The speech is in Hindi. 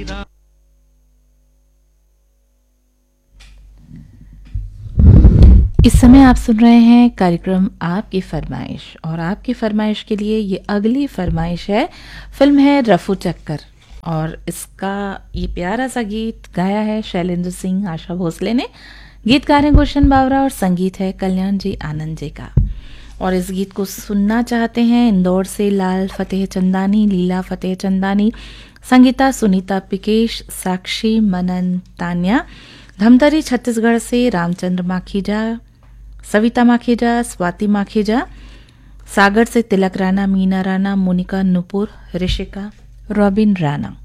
इस समय आप सुन रहे हैं कार्यक्रम आपकी फरमाइश, और आपकी फरमाइश के लिए ये अगली फरमाइश है। फिल्म है रफू चक्कर, और इसका ये प्यारा सा गीत गाया है शैलेंद्र सिंह, आशा भोसले ने। गीतकार हैं गुलशन बावरा और संगीत है कल्याण जी आनंद जी का। और इस गीत को सुनना चाहते हैं इंदौर से लाल फतेह चंदानी, लीला फतेह चंदानी, संगीता सुनीता पिकेश, साक्षी मनन तान्या। धमतरी छत्तीसगढ़ से रामचंद्र माखीजा, सविता माखीजा, स्वाति माखीजा। सागर से तिलक राणा, मीना राणा, मोनिका नुपुर, ऋषिका, रॉबिन राणा।